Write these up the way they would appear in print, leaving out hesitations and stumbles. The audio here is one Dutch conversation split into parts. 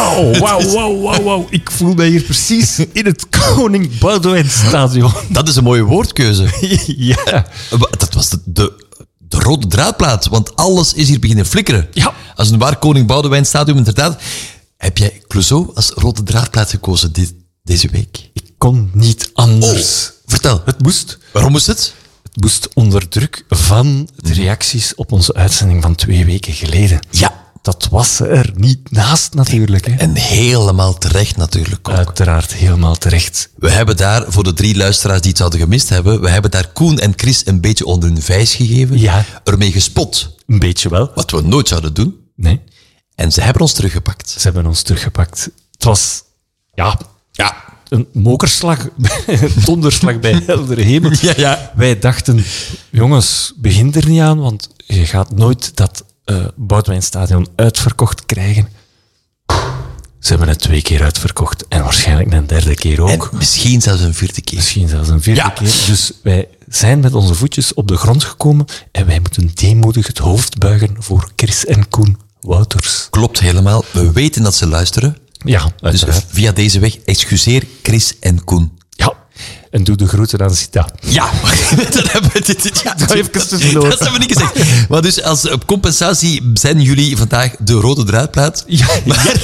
Wauw. Ik voel mij hier precies in het Koning Boudewijn Stadion. Dat is een mooie woordkeuze. Ja. Dat was de rode draadplaat, want alles is hier beginnen flikkeren. Ja. Als een waar Koning Boudewijn Stadion, inderdaad. Heb jij Clouseau als rode draadplaat gekozen deze week? Ik kon niet anders. Vertel. Het moest. Waarom moest het? Het moest onder druk van de reacties op onze uitzending van 2 weken geleden. Ja. Dat was er niet naast natuurlijk. Hè. En helemaal terecht natuurlijk ook. Uiteraard helemaal terecht. We hebben daar, voor de 3 luisteraars die het zouden gemist hebben, we hebben daar Koen en Chris een beetje onder hun vijs gegeven. Ja. Ermee gespot. Een beetje wel. Wat we nooit zouden doen. Nee, En ze hebben ons teruggepakt. ze hebben ons teruggepakt. Het was, Ja. een mokerslag, een donderslag bij heldere hemel. Ja. Wij dachten, jongens, begin er niet aan, want je gaat nooit dat Boudewijn-stadion uitverkocht krijgen. Ze hebben het 2 keer uitverkocht en waarschijnlijk een 3e keer ook. En misschien zelfs een 4e keer. Misschien zelfs een 4e Ja. keer. Dus wij zijn met onze voetjes op de grond gekomen en wij moeten deemoedig het hoofd buigen voor Chris en Koen Wouters. Klopt helemaal. We weten dat ze luisteren. Ja, Dus uiteraard. via deze weg, excuseer Chris en Koen. Ja, en doe de groeten aan Sita. Ja, dat hebben we even tussendoor. Dat hebben we niet gezegd. Maar dus als compensatie zijn jullie vandaag de rode draadplaat. Ja. Maar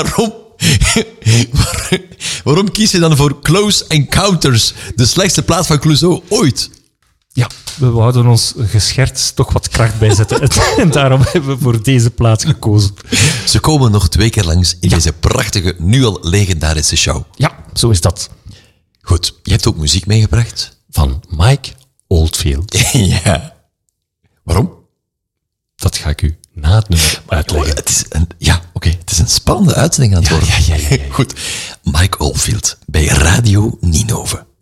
waarom kies je dan voor Close Encounters, de slechtste plaat van Clouseau ooit? Ja, we wouden ons gescherts toch wat kracht bijzetten. En daarom hebben we voor deze plaats gekozen. Ze komen nog 2 keer langs in deze prachtige, nu al legendarische show. Ja, zo is dat. Goed, je hebt ook muziek meegebracht. Van Mike Oldfield. Ja. Waarom? Dat ga ik u na het nummer uitleggen. Het is het is een spannende uitzending aan het worden. Ja. Goed, Mike Oldfield bij Radio Ninove.